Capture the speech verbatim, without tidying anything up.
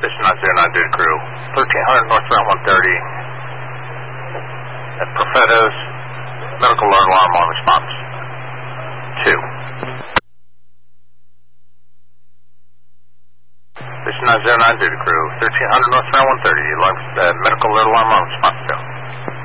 Station nine zero nine duty crew, thirteen hundred North Route one thirty at Profetta's, medical alert alarm on response. two. Station nine zero nine duty crew, thirteen hundred North Route one thirty, alarm, uh, medical alert alarm on response two.